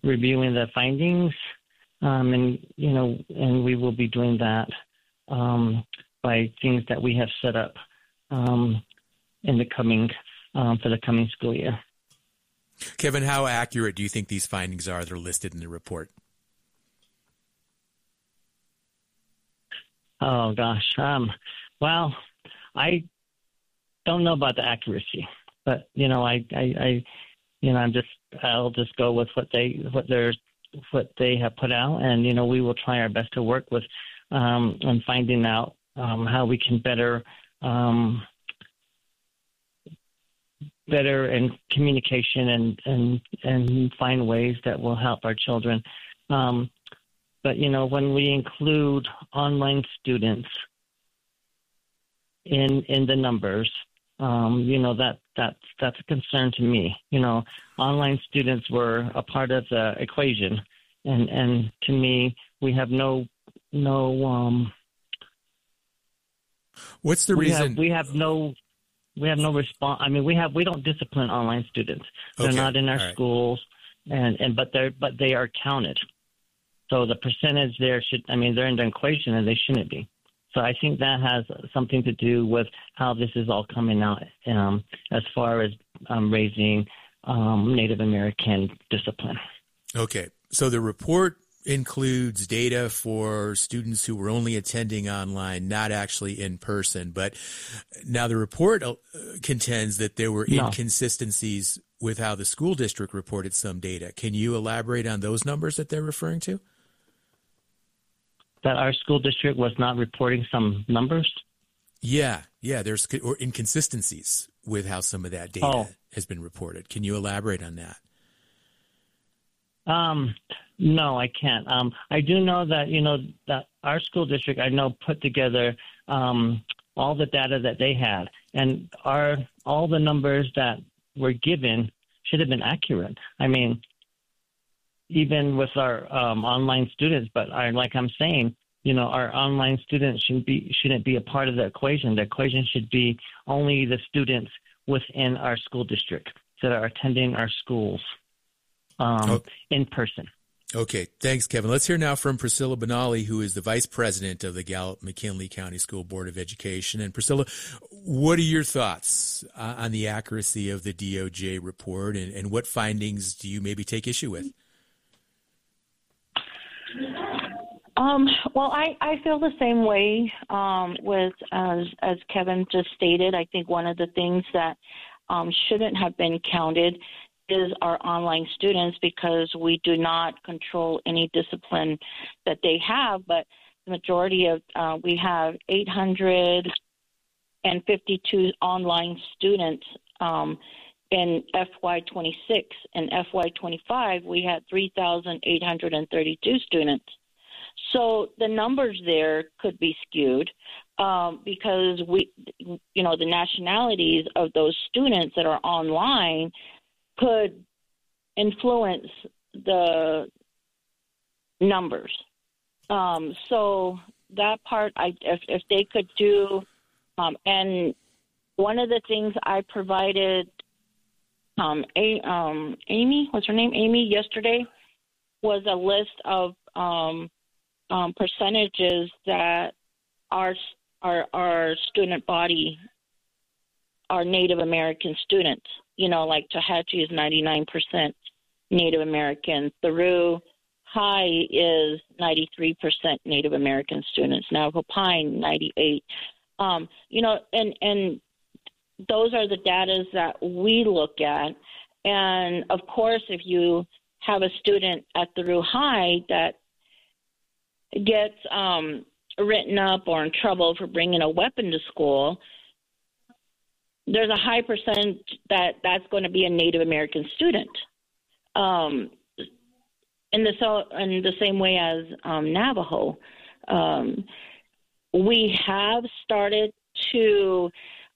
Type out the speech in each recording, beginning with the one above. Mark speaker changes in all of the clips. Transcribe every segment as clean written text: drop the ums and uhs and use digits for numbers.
Speaker 1: reviewing the findings, and we will be doing that by things that we have set up in the coming for the coming school year.
Speaker 2: Kevin, how accurate do you think these findings are that are listed in the report?
Speaker 1: Oh gosh, well, I don't know about the accuracy, but I'll just go with what they have put out, and we will try our best to work with on finding out how we can better in communication and find ways that will help our children. But when we include online students in the numbers, that's a concern to me. Online students were a part of the equation, and to me, we have no.
Speaker 2: What's the reason?
Speaker 1: We have no response. I mean, we don't discipline online students. They're not in our schools, but they are counted. So the percentage there they're in the equation and they shouldn't be. So I think that has something to do with how this is all coming out as far as raising Native American discipline.
Speaker 2: Okay. So the report includes data for students who were only attending online, not actually in person. But now the report contends that there were inconsistencies with how the school district reported some data. Can you elaborate on those numbers that they're referring to?
Speaker 1: That our school district was not reporting some numbers? Yeah,
Speaker 2: there's inconsistencies with how some of that data has been reported. Can you elaborate on that?
Speaker 1: No, I can't. I do know that, that our school district, put together all the data that they had, and all the numbers that were given should have been accurate. I mean, even with our online students, but like I'm saying, our online students shouldn't be a part of the equation. The equation should be only the students within our school district that are attending our schools in person.
Speaker 2: Okay, thanks, Kevin. Let's hear now from Priscilla Benally, who is the vice president of the Gallup-McKinley County School Board of Education. And Priscilla, what are your thoughts on the accuracy of the DOJ report, and what findings do you maybe take issue with?
Speaker 3: Well, I feel the same way as Kevin just stated. I think one of the things that shouldn't have been counted is our online students, because we do not control any discipline that they have. But the majority of we have 852 online students in FY26. In FY25, we had 3,832 students. So the numbers there could be skewed because the nationalities of those students that are online could influence the numbers. So that part, if they could do, and one of the things I provided Amy, what's her name, Amy, yesterday, was a list of percentages that our student body are Native American students. Like Tehachapi is 99% Native American. Thoreau High is 93% Native American students. Navajo Pine, 98%. And those are the data that we look at. And of course, if you have a student at Thoreau High that gets written up or in trouble for bringing a weapon to school, there's a high percentage that's going to be a Native American student. In the same way as Navajo, we have started to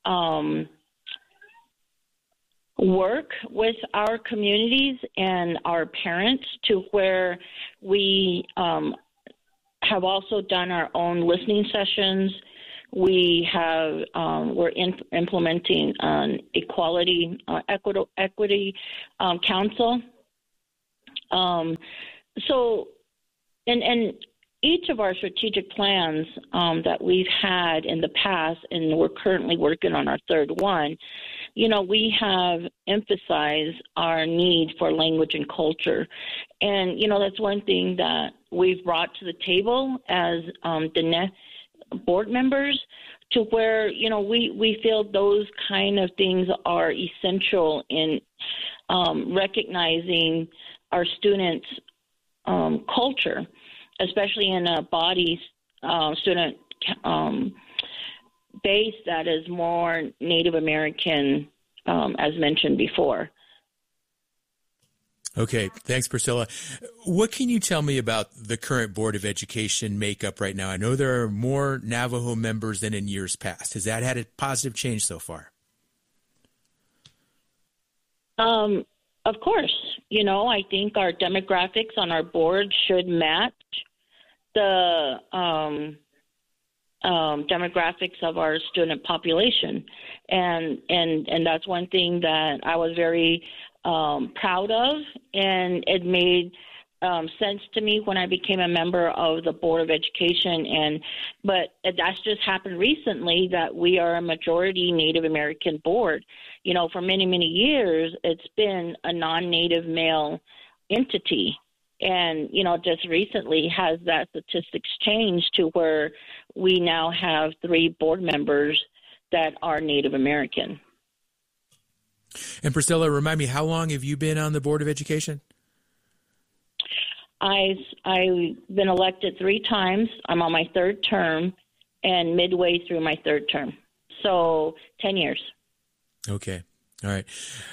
Speaker 3: work with our communities and our parents to where we have also done our own listening sessions. We have we're implementing an equity council So, and each of our strategic plans that we've had in the past, and we're currently working on our third one, we have emphasized our need for language and culture. And, that's one thing that we've brought to the table as the board members, to where, we feel those kind of things are essential in recognizing our students' culture, especially in a body student base that is more Native American, as mentioned before.
Speaker 2: Okay, thanks, Priscilla. What can you tell me about the current Board of Education makeup right now? I know there are more Navajo members than in years past. Has that had a positive change so far?
Speaker 3: Of course. I think our demographics on our board should match the demographics of our student population, and that's one thing that I was very proud of, and it made sense to me when I became a member of the Board of Education. But that's just happened recently that we are a majority Native American board. For many, many years, it's been a non-Native male entity. And, just recently has that statistics changed to where we now have 3 board members that are Native American.
Speaker 2: And Priscilla, remind me, how long have you been on the Board of Education?
Speaker 3: I've been elected 3 times. I'm on my 3rd term and midway through my 3rd term. So 10 years. Okay.
Speaker 2: All right.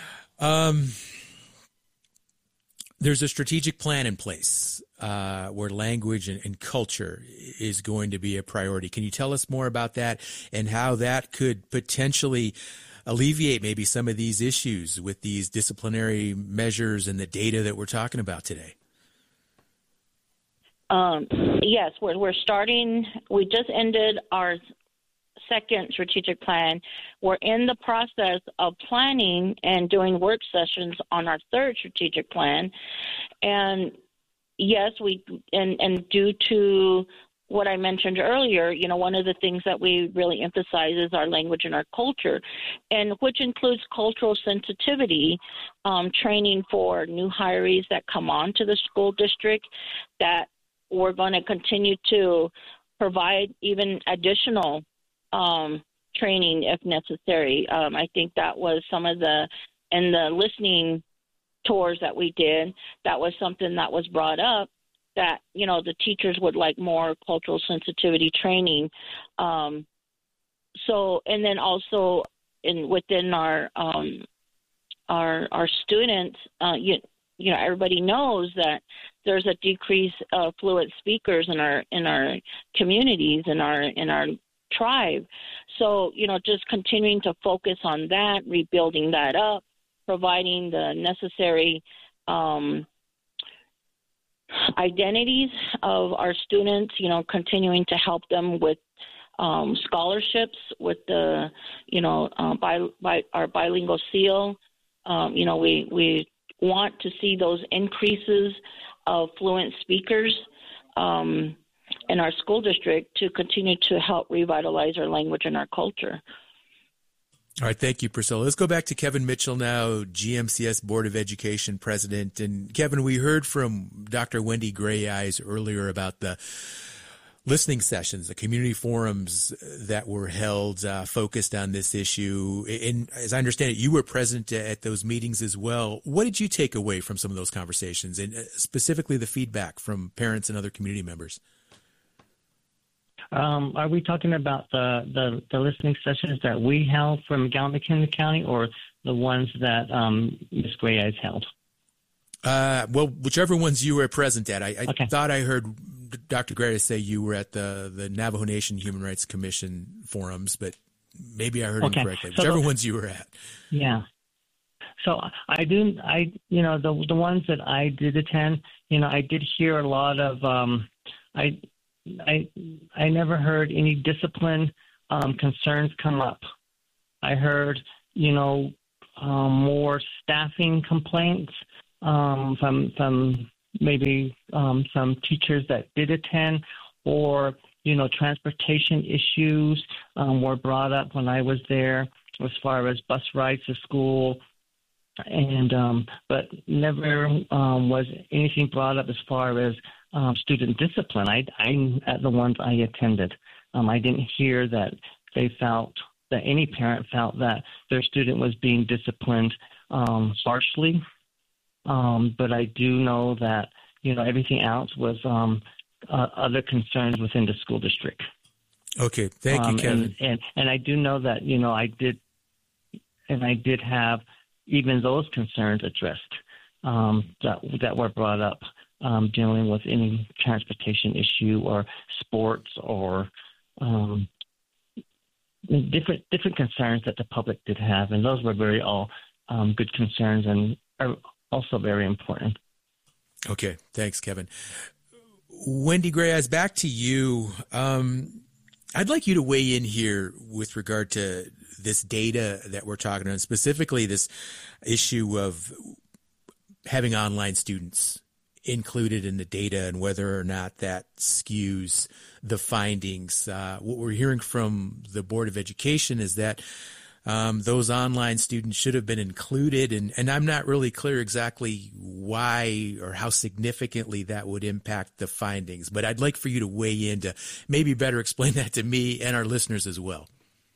Speaker 2: There's a strategic plan in place where language and culture is going to be a priority. Can you tell us more about that and how that could potentially alleviate maybe some of these issues with these disciplinary measures and the data that we're talking about today?
Speaker 3: Yes, we're starting. We just ended our 2nd strategic plan. We're in the process of planning and doing work sessions on our 3rd strategic plan. And yes, and due to what I mentioned earlier, one of the things that we really emphasize is our language and our culture, and which includes cultural sensitivity training for new hirees that come on to the school district, that we're going to continue to provide even additional training if necessary. I think that was some of the listening tours that we did, that was something that was brought up, that, the teachers would like more cultural sensitivity training. So, and then also within our students, everybody knows that there's a decrease of fluent speakers in our communities, in our tribe. So, just continuing to focus on that, rebuilding that up, providing the necessary identities of our students, continuing to help them with scholarships, with the, our bilingual seal. We want to see those increases of fluent speakers in our school district to continue to help revitalize our language and our culture.
Speaker 2: All right. Thank you, Priscilla. Let's go back to Kevin Mitchell now, GMCS Board of Education President. And Kevin, we heard from Dr. Wendy Gray Eyes earlier about the listening sessions, the community forums that were held focused on this issue. And as I understand it, you were present at those meetings as well. What did you take away from some of those conversations, and specifically the feedback from parents and other community members?
Speaker 1: Are we talking about the listening sessions that we held from Gallivan County, or the ones that Ms. Gray Eyes held?
Speaker 2: Well, whichever ones you were present at. I
Speaker 1: okay.
Speaker 2: thought I heard Dr. Gray say you were at the Navajo Nation Human Rights Commission forums, but maybe I heard incorrectly. Whichever ones you were at. Yeah.
Speaker 1: So the ones that I did attend, I did hear a lot of I never heard any discipline concerns come up. I heard, more staffing complaints. from maybe some teachers that did attend, or transportation issues were brought up when I was there, as far as bus rides to school, and but never was anything brought up as far as student discipline. I at the ones I attended, I didn't hear that any parent felt that their student was being disciplined harshly. But I do know that everything else was other concerns within the school district.
Speaker 2: Okay, thank you, Kevin.
Speaker 1: And I do know that I did have even those concerns addressed that were brought up, dealing with any transportation issue or sports or different concerns that the public did have, and those were very all good concerns and are also very important.
Speaker 2: Okay, thanks, Kevin. Wendy Gray, back to you. I'd like you to weigh in here with regard to this data that we're talking about, specifically this issue of having online students included in the data and whether or not that skews the findings. What we're hearing from the Board of Education is that those online students should have been included, and I'm not really clear exactly why or how significantly that would impact the findings, but I'd like for you to weigh in to maybe better explain that to me and our listeners as well.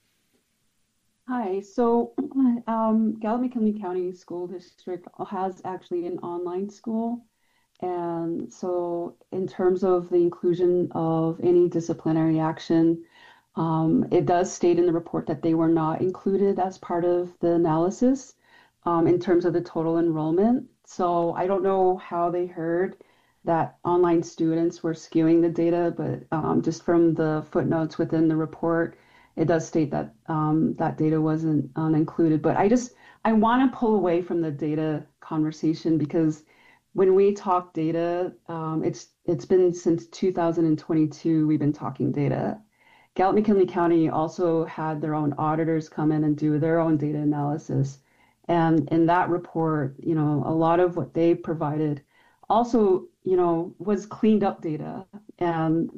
Speaker 4: Hi, so Gallup-McKinley County School District has actually an online school, and so in terms of the inclusion of any disciplinary action, it does state in the report that they were not included as part of the analysis in terms of the total enrollment. So I don't know how they heard that online students were skewing the data, but just from the footnotes within the report, it does state that that data wasn't included. But I want to pull away from the data conversation, because when we talk data, it's been since 2022 we've been talking data. Gallup-McKinley County also had their own auditors come in and do their own data analysis. And in that report, a lot of what they provided also, was cleaned up data. And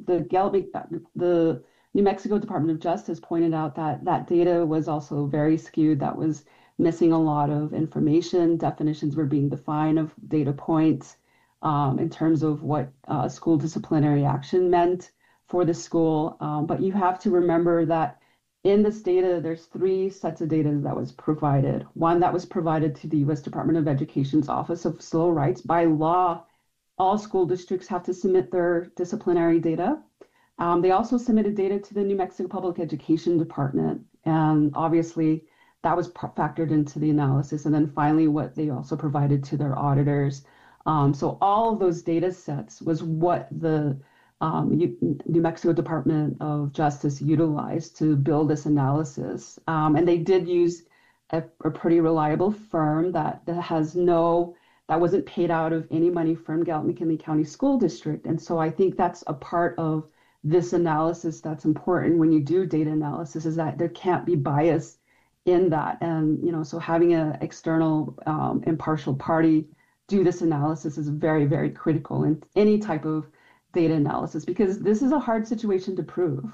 Speaker 4: the New Mexico Department of Justice pointed out that that data was also very skewed. That was missing a lot of information. Definitions were being defined of data points in terms of what school disciplinary action meant for the school. But you have to remember that in this data, there's 3 sets of data that was provided. One that was provided to the U.S. Department of Education's Office of Civil Rights. By law, all school districts have to submit their disciplinary data. They also submitted data to the New Mexico Public Education Department. And obviously, that was factored into the analysis. And then finally, what they also provided to their auditors. So all of those data sets was what the New Mexico Department of Justice utilized to build this analysis. And they did use a pretty reliable firm that wasn't paid out of any money from Gallup-McKinley County School District. And so I think that's a part of this analysis that's important when you do data analysis, is that there can't be bias in that. And, so having an external impartial party do this analysis is very, very critical in any type of data analysis, because this is a hard situation to prove.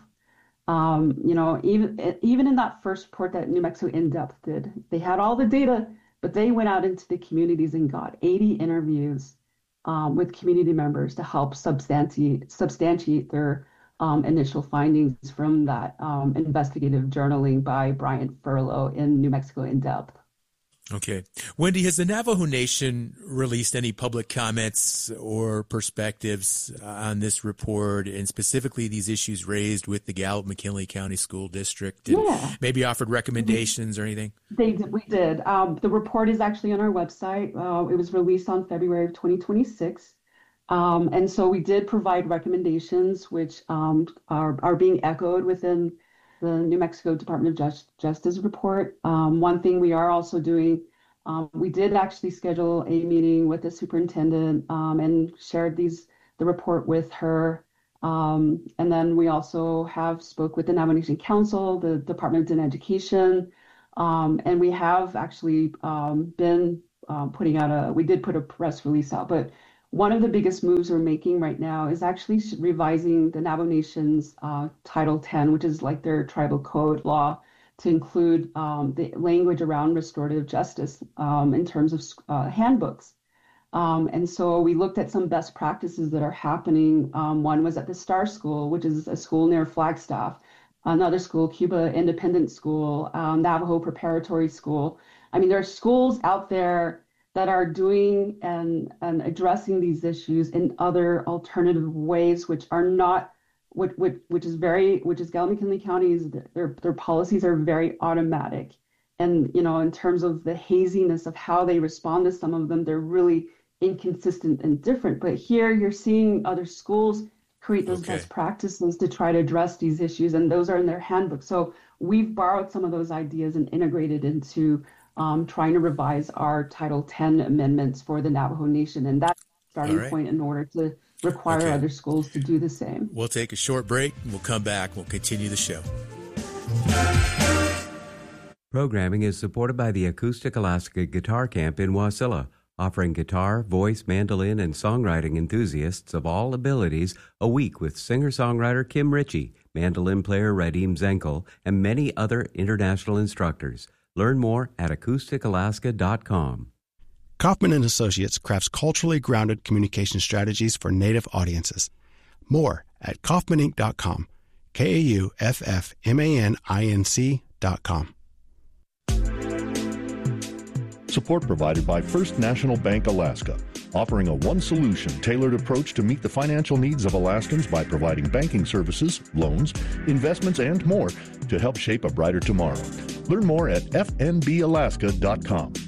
Speaker 4: Even in that first report that New Mexico In-Depth did, they had all the data, but they went out into the communities and got 80 interviews with community members to help substantiate their initial findings from that investigative journaling by Bryant Furlow in New Mexico In-Depth.
Speaker 2: Okay. Wendy, has the Navajo Nation released any public comments or perspectives on this report, and specifically these issues raised with the Gallup-McKinley County School District, and maybe offered recommendations or anything? We
Speaker 4: did. The report is actually on our website. It was released on February of 2026. And so we did provide recommendations, which are being echoed within the New Mexico Department of Justice report. One thing we are also doing, we did actually schedule a meeting with the superintendent and shared the report with her. And then we also have spoke with the Navajo Nation Council, the Department of Education, and we have actually been we did put a press release out, but one of the biggest moves we're making right now is actually revising the Navajo Nation's Title 10, which is like their tribal code law, to include the language around restorative justice in terms of handbooks. And so we looked at some best practices that are happening. One was at the Star School, which is a school near Flagstaff. Another school, Cuba Independent School, Navajo Preparatory School. I mean, there are schools out there that are doing and addressing these issues in other alternative ways, which are not, which is Gallup McKinley County's, their policies are very automatic. And, you know, in terms of the haziness of how they respond to some of them, they're really inconsistent and different. But here you're seeing other schools create those best practices to try to address these issues, and those are in their handbook. So we've borrowed some of those ideas and integrated into trying to revise our Title 10 amendments for the Navajo Nation. And that's a starting point in order to require other schools to do the same.
Speaker 2: We'll take a short break and we'll come back. We'll continue the show.
Speaker 5: Programming is supported by the Acoustic Alaska Guitar Camp in Wasilla, offering guitar, voice, mandolin, and songwriting enthusiasts of all abilities a week with singer-songwriter Kim Ritchie, mandolin player Radim Zenkel, and many other international instructors. Learn more at acousticalaska.com.
Speaker 6: Kaufman & Associates crafts culturally grounded communication strategies for Native audiences. More at kaufmaninc.com, KAUFFMANINC.com.
Speaker 7: Support provided by First National Bank Alaska, offering a one-solution tailored approach to meet the financial needs of Alaskans by providing banking services, loans, investments, and more to help shape a brighter tomorrow. Learn more at fnbalaska.com.